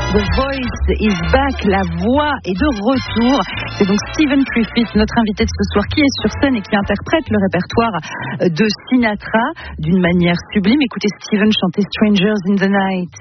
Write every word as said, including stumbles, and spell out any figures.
The Voice is back, la voix est de retour. C'est donc Stephen Griffith, notre invité de ce soir, qui est sur scène et qui interprète le répertoire de Sinatra d'une manière sublime. Écoutez Stephen chanter Strangers in the Night.